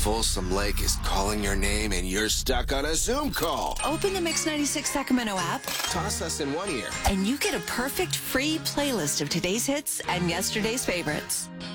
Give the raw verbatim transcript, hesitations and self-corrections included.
Folsom Lake is calling your name and you're stuck on a Zoom call. Open the Mix ninety-six Sacramento app, Toss us in one ear. and you get a perfect free playlist of today's hits and yesterday's favorites.